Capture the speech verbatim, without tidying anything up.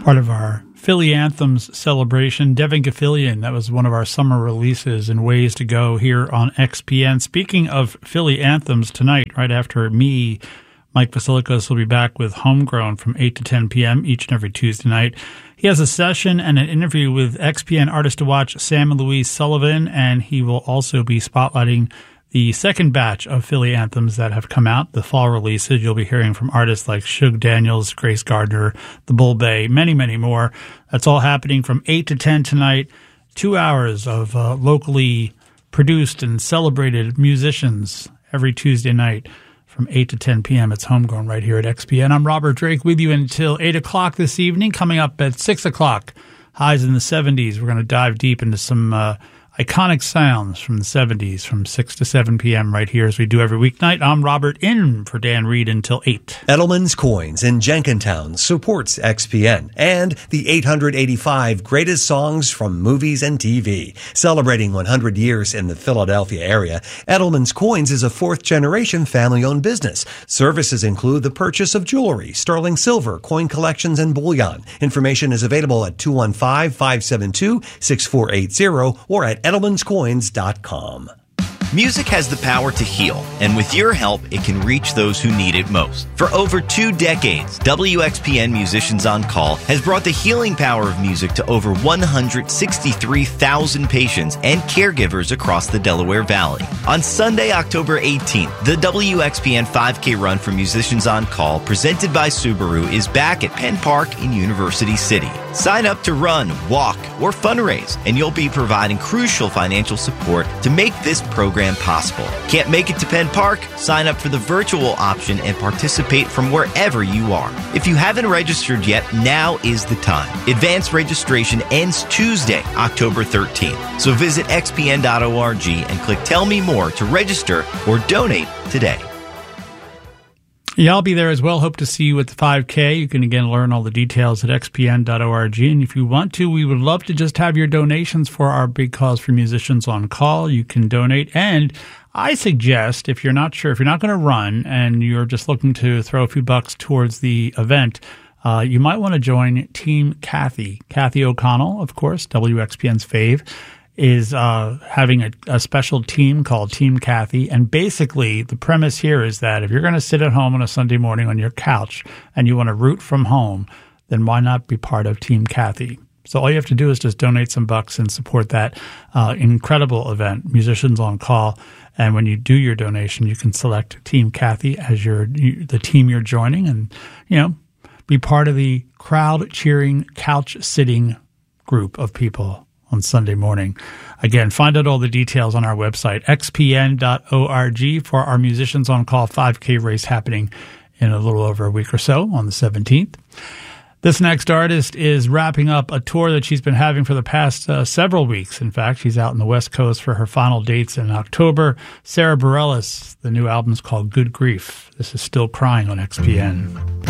Part of our Philly Anthems celebration, Devin Gafilian, that was one of our summer releases and Ways to Go here on X P N. Speaking of Philly Anthems, tonight, right after me, Mike Vasilikos will be back with Homegrown from eight to ten p.m. each and every Tuesday night. He has a session and an interview with X P N artist to watch Sam and Louise Sullivan, and he will also be spotlighting the second batch of Philly Anthems that have come out, the fall releases. You'll be hearing from artists like Shug Daniels, Grace Gardner, The Bull Bay, many, many more. That's all happening from eight to ten tonight. Two hours of uh, locally produced and celebrated musicians every Tuesday night from eight to ten p.m. It's Homegrown right here at X P N. I'm Robert Drake with you until eight o'clock this evening. Coming up at six o'clock, highs in the seventies. We're going to dive deep into some uh, iconic sounds from the seventies from six to seven p.m. right here as we do every weeknight. I'm Robert, in for Dan Reed until eight. Edelman's Coins in Jenkintown supports X P N and the eight hundred eighty-five Greatest Songs from Movies and T V. Celebrating one hundred years in the Philadelphia area, Edelman's Coins is a fourth-generation family-owned business. Services include the purchase of jewelry, sterling silver, coin collections, and bullion. Information is available at two one five, five seven two, six four eight zero or at edelmans coins dot com. Music has the power to heal, and with your help, it can reach those who need it most. For over two decades, W X P N Musicians on Call has brought the healing power of music to over one hundred sixty-three thousand patients and caregivers across the Delaware Valley. On Sunday, October eighteenth, the W X P N five K Run for Musicians on Call, presented by Subaru, is back at Penn Park in University City. Sign up to run, walk, or fundraise, and you'll be providing crucial financial support to make this program possible. Can't make it to Penn Park? Sign up for the virtual option and participate from wherever you are. If you haven't registered yet, now is the time. Advanced registration ends Tuesday, October thirteenth. So visit x p n dot org and click Tell Me More to register or donate today. Yeah, I'll be there as well. Hope to see you at the five K. You can, again, learn all the details at x p n dot org. And if you want to, we would love to just have your donations for our Big Cause for Musicians on Call. You can donate. And I suggest, if you're not sure, if you're not going to run and you're just looking to throw a few bucks towards the event, uh, you might want to join Team Kathy. Kathy O'Connell, of course, W X P N's fave, is uh, having a, a special team called Team Kathy. And basically, the premise here is that if you're going to sit at home on a Sunday morning on your couch and you want to root from home, then why not be part of Team Kathy? So all you have to do is just donate some bucks and support that uh, incredible event, Musicians on Call. And when you do your donation, you can select Team Kathy as your you, the team you're joining and, you know, be part of the crowd cheering, couch sitting group of people on Sunday morning. Again, find out all the details on our website, x p n dot org, for our Musicians on Call five K race happening in a little over a week or so on the seventeenth. This next artist is wrapping up a tour that she's been having for the past uh, several weeks. In fact, she's out on the West Coast for her final dates in October. Sarah Bareilles, the new album's called Good Grief. This is Still Crying on X P N.